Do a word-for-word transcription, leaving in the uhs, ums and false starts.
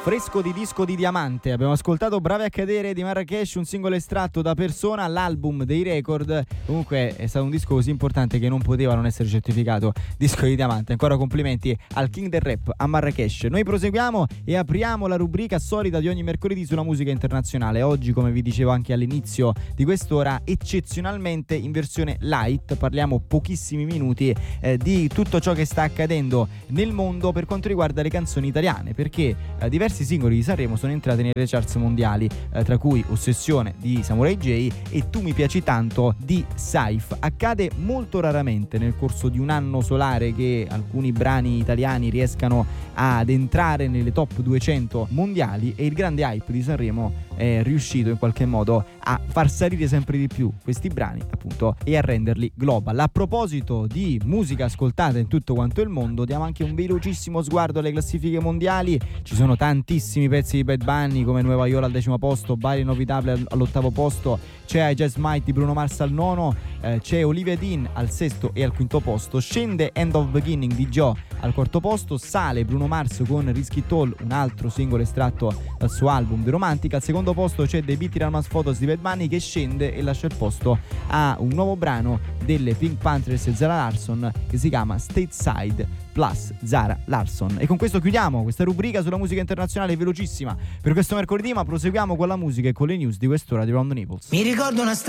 Fresco di disco di diamante. Abbiamo ascoltato Brave a cadere di Marrakesh, un singolo estratto da Persona, l'album dei record. Comunque è stato un disco così importante che non poteva non essere certificato disco di diamante. Ancora complimenti al king del rap, a Marrakesh. Noi proseguiamo e apriamo la rubrica solita di ogni mercoledì sulla musica internazionale. Oggi, come vi dicevo anche all'inizio di quest'ora, eccezionalmente in versione light. Parliamo pochissimi minuti eh, di tutto ciò che sta accadendo nel mondo per quanto riguarda le canzoni italiane, perché eh, diversi singoli di Sanremo sono entrati nelle charts mondiali, eh, tra cui Ossessione di Samurai J e Tu mi piaci tanto di Saif. Accade molto raramente nel corso di un anno solare che alcuni brani italiani riescano ad entrare nelle top duecento mondiali, e il grande hype di Sanremo è riuscito in qualche modo a far salire sempre di più questi brani, appunto, e a renderli global. A proposito di musica ascoltata in tutto quanto il mondo, diamo anche un velocissimo sguardo alle classifiche mondiali. Ci sono tantissimi pezzi di Bad Bunny, come Nueva York al decimo posto, Bali Innovitable all'ottavo posto, c'è I Just Might di Bruno Mars al nono, eh, c'è Olivia Dean al sesto e al quinto posto, scende End of Beginning di Joe al quarto posto, sale Bruno Mars con Risk It All, un altro singolo estratto dal suo album The Romantic. Al secondo posto c'è The Beat Rama's Photos di Bad Bunny, che scende e lascia il posto a un nuovo brano delle Pink Panthers e Zara Larsson che si chiama Stateside plus Zara Larsson. E con questo chiudiamo questa rubrica sulla musica internazionale velocissima per questo mercoledì, ma proseguiamo con la musica e con le news di quest'ora di Round the Naples. Mi ricordo una strada